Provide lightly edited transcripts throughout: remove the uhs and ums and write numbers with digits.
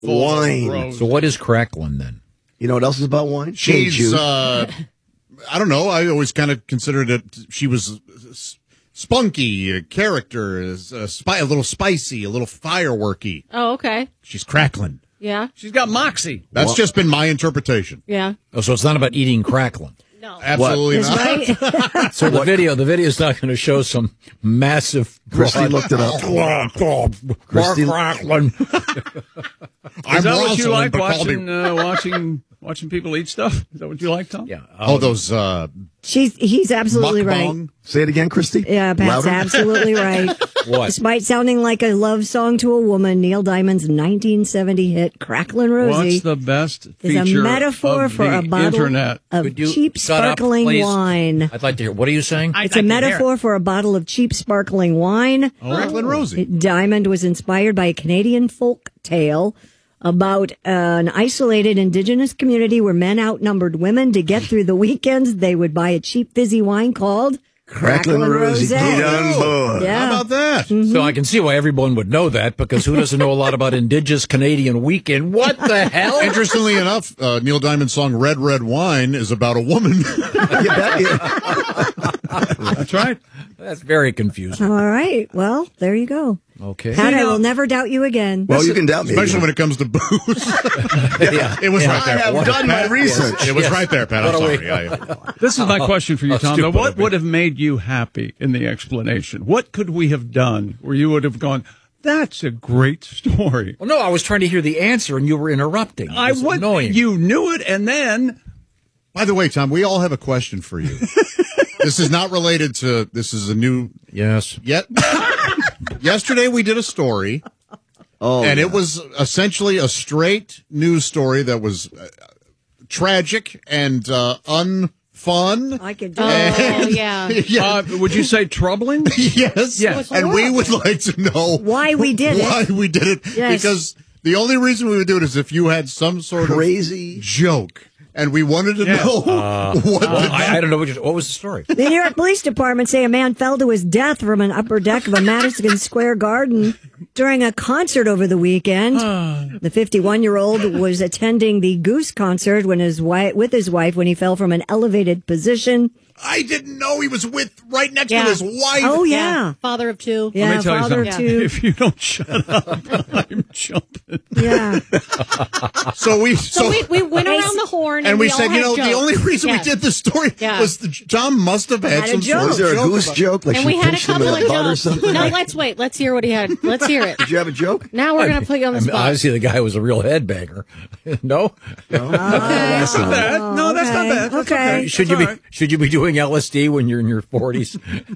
Wine. So what is Cracklin then? You know what else is about wine? She's, I don't know. I always kind of considered it. She was spunky, a character, a little spicy, a little fireworky. Oh, okay. She's Cracklin. Yeah. She's got moxie. That's just been my interpretation. Yeah. Oh, so it's not about eating Cracklin. No. Absolutely not. Right? So the video's not going to show some massive. Christy looked it up. Christy Cracklin. Is that what you Rosalind, like but call me- watching people eat stuff? Is that what you like, Tom? Yeah. Those He's absolutely right. mukbang. Say it again, Christy. Yeah, Pat's Louder. absolutely right. What? Despite sounding like a love song to a woman, Neil Diamond's 1970 hit "Cracklin' Rosie" What's the best is a feature metaphor of for the a bottle internet? of Could you cheap shut up, sparkling please? wine. I'd like to hear. What are you saying? It's a metaphor for a bottle of cheap sparkling wine. Cracklin' Rosie. Diamond was inspired by a Canadian folk tale about an isolated indigenous community where men outnumbered women. To get through the weekends, they would buy a cheap fizzy wine called Cracklin' Rosie. Get on board. Yeah. How about that? So I can see why everyone would know that, because who doesn't know a lot about Indigenous Canadian weekend? What the hell? Interestingly enough, Neil Diamond's song "Red Red Wine" is about a woman. You bet. That's right. That's very confusing. All right. Well, there you go. Okay. Pat, I will never doubt you again. Well, you can doubt me. Especially again. when it comes to booze. Yeah. It was right there. I have done my research. It was right there, Pat. I'm What are we- sorry. Yeah. This is my question for you, Tom. stupid What of me. would have made you happy in the explanation? What could we have done where you would have gone, that's a great story? Well, no, I was trying to hear the answer, and you were interrupting. It was annoying. You knew it, and then By the way, Tom, we all have a question for you. This is not related to. This is a new. Yes. Yesterday we did a story. And it was essentially a straight news story that was tragic and unfun. I could do Oh, it. yeah. would you say troubling? Yes. Yes. And we would like to know Why we did it. why we did it. Yes. Because the only reason we would do it is if you had some sort Crazy. of joke. And we wanted to Yeah. know what I don't know what was the story. The New York Police Department say a man fell to his death from an upper deck of a Madison Square Garden during a concert over the weekend. The 51-year-old was attending the Goose concert with his wife when he fell from an elevated position. I didn't know he was right next Yeah. to his wife. Oh, yeah. Father of two. Yeah, Let me tell you father something. of two. If you don't shut up, I'm jumping. Yeah. So we We went around the horn and we all said, had the jokes. only reason Yeah. we did this story Yeah. was Tom must have had Had a some joke. sort Was of there a joke goose about- joke? Like And she we had a pinched him couple in of a butt or jokes. something? No, let's wait. Let's hear what he had. Let's hear it. Did you have a joke? Now we're going to put you on the I mean, spot. obviously, the guy was a real headbanger. No? That's not bad. No, that's not bad. That's Okay. Should you be doing LSD when you're in your 40s?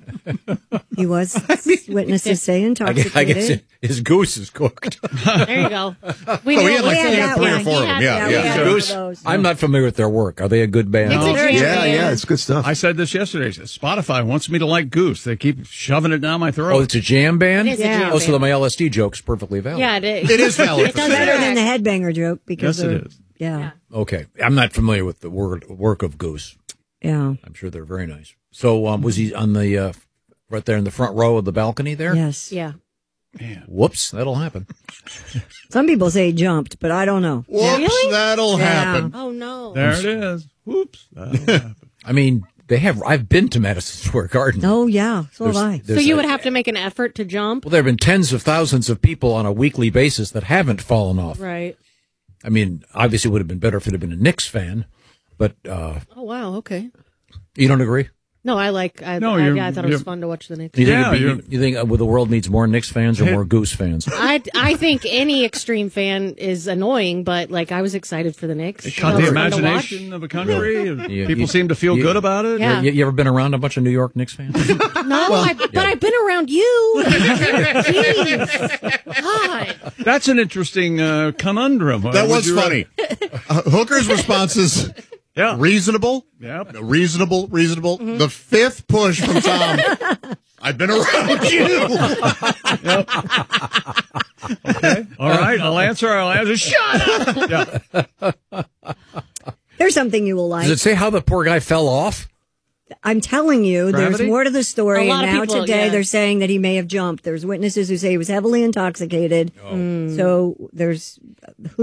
He was, witnesses say, intoxicated. I guess his goose is cooked. There you go. We Oh, knew he had it was like had three that or one. four of He them. had- Yeah, we yeah. had Goose. one of those. I'm not familiar with their work. Are they a good band? It's a dream. Yeah, it's good stuff. I said this yesterday. Spotify wants me to like Goose. They keep shoving it down my throat. Oh, it's a jam band? It is a jam Oh, so band. my LSD joke's perfectly valid. Yeah, it is. It is valid. It does Better than the interact. headbanger joke because Yes, it of, is. Yeah. Okay. I'm not familiar with the work of Goose. Yeah. I'm sure they're very nice. So was he on the right there in the front row of the balcony there? Yes. Yeah. Whoops, that'll happen. Some people say he jumped, but I don't know. Whoops, Really? that'll Yeah. happen. Oh, no. There it is. Whoops. That'll happen. I mean, I've been to Madison Square Garden. Oh, yeah. So have I. So you would have to make an effort to jump? Well, there have been tens of thousands of people on a weekly basis that haven't fallen off. Right. I mean, obviously it would have been better if it had been a Knicks fan, but Oh, wow. Okay. you don't agree? No, I No, you're- thought it was you're- fun to watch the Knicks. You think, Yeah, you think the world needs more Knicks fans or more Goose fans? I think any extreme fan is annoying, but like I was excited for the Knicks. It caught That the was fun to watch. imagination of a country. and Yeah, people you- seem to feel you- good about it. Yeah. You ever been around a bunch of New York Knicks fans? No, but I've been around you. Jeez. God. That's an interesting conundrum. That Would was you funny. Hooker's response is Yeah. reasonable. Yep. Reasonable. Mm-hmm. The fifth push from Tom. I've been around you. Okay. All right. I'll answer. Shut up. Yeah. There's something you will like. Does it say how the poor guy fell off? I'm telling you, Gravity? there's more to the story. A lot And of now people, today yeah. they're saying that he may have jumped. There's witnesses who say he was heavily intoxicated. So there's